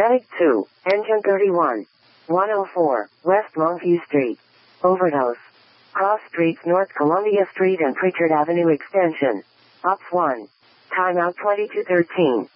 Medic 2, Engine 31. 104, West Monkey Street. Overdose. Cross Streets North Columbia Street and Pritchard Avenue Extension. Ops 1. Timeout 2213.